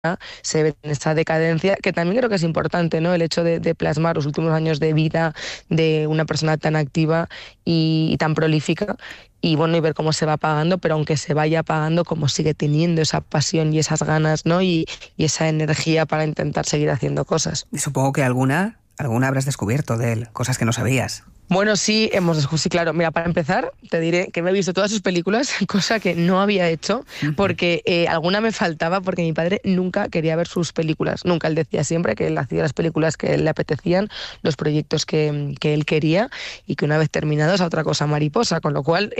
se ve en esta decadencia, que también creo que es importante, ¿no? El hecho de plasmar los últimos años de vida de una persona tan activa y tan prolífica, y bueno, y ver cómo se va apagando, pero aunque se vaya apagando, cómo sigue teniendo esa pasión y esas ganas, ¿no? Y esa energía para intentar seguir haciendo cosas. Y supongo que alguna habrás descubierto de él, cosas que no sabías. Bueno, sí, sí, claro. Mira, para empezar, te diré que me he visto todas sus películas, cosa que no había hecho, porque alguna me faltaba, porque mi padre nunca quería ver sus películas. Nunca, él decía siempre que él hacía las películas que le apetecían, los proyectos que él quería, y que una vez terminados a otra cosa mariposa, con lo cual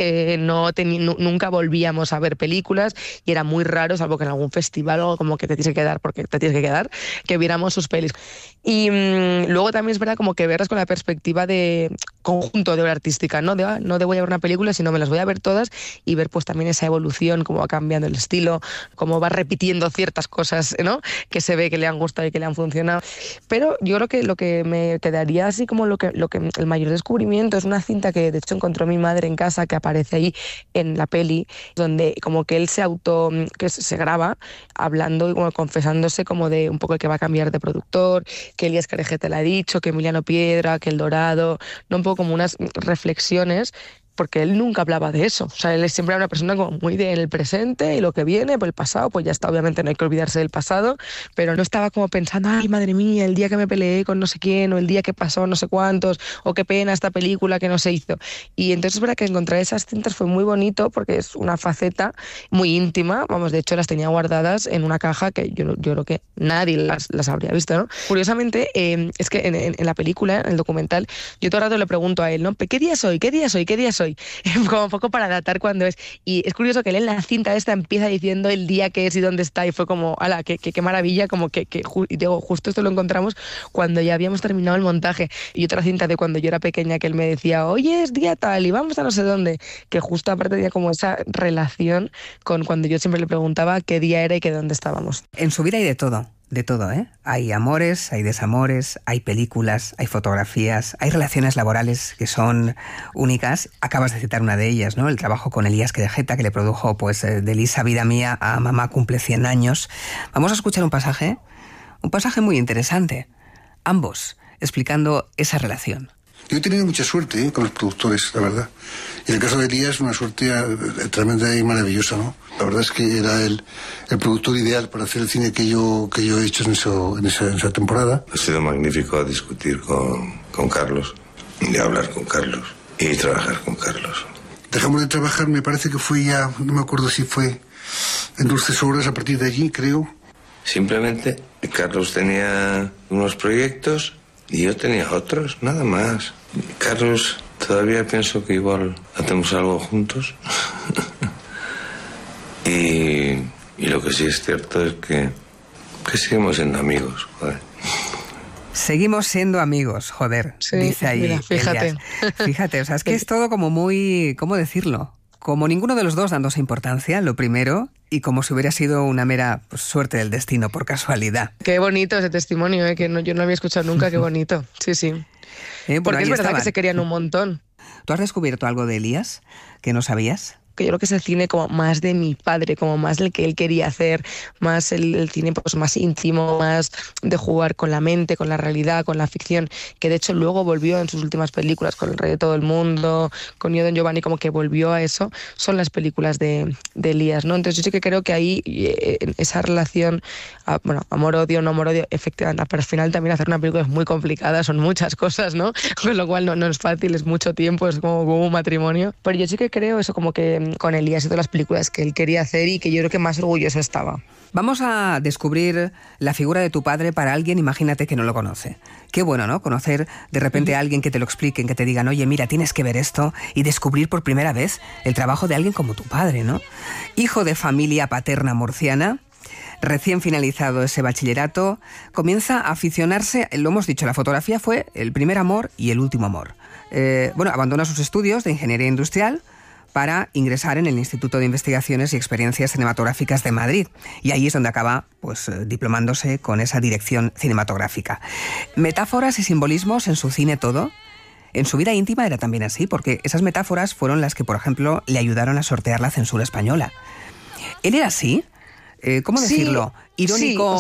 nunca volvíamos a ver películas, y era muy raro, salvo que en algún festival o algo como que te tienes que quedar, porque te tienes que quedar, que viéramos sus pelis. Y luego también es verdad como que verlas con la perspectiva de conjunto de obra artística, ¿no? No de voy a ver una película, sino me las voy a ver todas, y ver pues también esa evolución, cómo va cambiando el estilo, cómo va repitiendo ciertas cosas, ¿no? Que se ve que le han gustado y que le han funcionado. Pero yo creo que lo que me quedaría así como el mayor descubrimiento es una cinta que de hecho encontró mi madre en casa, que aparece ahí en la peli, donde como que él que se graba hablando y como confesándose como de un poco el que va a cambiar de productor, que Elías Carejete le ha dicho, que Emiliano Piedra, que El Dorado, no, un poco como unas reflexiones, porque él nunca hablaba de eso. O sea, él siempre era una persona como muy en el presente, y lo que viene, pues el pasado, pues ya está, obviamente no hay que olvidarse del pasado, pero no estaba como pensando, ay, madre mía, el día que me peleé con no sé quién, o el día que pasó no sé cuántos, o qué pena esta película que no se hizo. Y entonces es verdad que encontrar esas cintas fue muy bonito, porque es una faceta muy íntima, vamos, de hecho las tenía guardadas en una caja que yo creo que nadie las habría visto, ¿no? Curiosamente, es que en la película, en el documental, yo todo el rato le pregunto a él, ¿no? ¿Qué día soy? ¿Qué día soy? ¿Qué día soy? Como un poco para datar cuándo es. Y es curioso que él en la cinta esta empieza diciendo el día que es y dónde está, y fue como, ala, qué maravilla, como y digo, justo esto lo encontramos cuando ya habíamos terminado el montaje. Y otra cinta de cuando yo era pequeña, que él me decía, oye, es día tal y vamos a no sé dónde, que justo aparte tenía como esa relación con cuando yo siempre le preguntaba qué día era y que dónde estábamos. En su vida hay de todo, ¿eh? Hay amores, hay desamores, hay películas, hay fotografías, hay relaciones laborales que son únicas. Acabas de citar una de ellas, ¿no? El trabajo con Elías Querejeta, que le produjo, pues, de Lisa Vida Mía a Mamá cumple 100 años. Vamos a escuchar un pasaje muy interesante. Ambos explicando esa relación. Yo he tenido mucha suerte con los productores, la verdad. Y en el caso de Elías, una suerte tremenda y maravillosa, ¿no? La verdad es que era el productor ideal para hacer el cine que yo he hecho en esa temporada. Ha sido magnífico discutir con Carlos, y hablar con Carlos, y trabajar con Carlos. Dejamos de trabajar, me parece que fue ya, no me acuerdo si fue en Dulces Horas, a partir de allí, creo. Simplemente Carlos tenía unos proyectos y yo tenía otros, nada más. Carlos, todavía pienso que igual hacemos algo juntos. y lo que sí es cierto es que seguimos siendo amigos, joder. Seguimos siendo amigos, joder, sí, dice ahí. Mira, fíjate. Fíjate, o sea, es que es todo como muy, ¿cómo decirlo? Como ninguno de los dos dándose importancia, lo primero, y como si hubiera sido una mera suerte del destino, por casualidad. Qué bonito ese testimonio, que yo no había escuchado nunca, qué bonito. Sí, sí. Porque es verdad que se querían un montón. ¿Tú has descubierto algo de Elías que no sabías? Que yo creo que es el cine como más de mi padre, como más el que él quería hacer, más el cine pues más íntimo, más de jugar con la mente, con la realidad, con la ficción, que de hecho luego volvió en sus últimas películas, con El Rey de todo el mundo, con Io Don Giovanni, como que volvió a eso. Son las películas de Elías, ¿no? Entonces yo sí que creo que ahí esa relación, bueno, amor-odio, no amor-odio, efectivamente, pero al final también hacer una película es muy complicada, son muchas cosas, ¿no? Con lo cual no es fácil, es mucho tiempo, es como un matrimonio. Pero yo sí que creo eso, como que con Elías y todas las películas que él quería hacer, y que yo creo que más orgulloso estaba. Vamos a descubrir la figura de tu padre para alguien, imagínate, que no lo conoce. Qué bueno, ¿no? Conocer de repente a alguien que te lo expliquen, que te digan, oye, mira, tienes que ver esto, y descubrir por primera vez el trabajo de alguien como tu padre, ¿no? Hijo de familia paterna murciana, recién finalizado ese bachillerato, comienza a aficionarse, lo hemos dicho, la fotografía fue el primer amor y el último amor. Abandona sus estudios de ingeniería industrial para ingresar en el Instituto de Investigaciones y Experiencias Cinematográficas de Madrid. Y ahí es donde acaba, pues, diplomándose con esa dirección cinematográfica. Metáforas y simbolismos en su cine todo. En su vida íntima era también así, porque esas metáforas fueron las que, por ejemplo, le ayudaron a sortear la censura española. Él era así. ¿cómo decirlo? Irónico,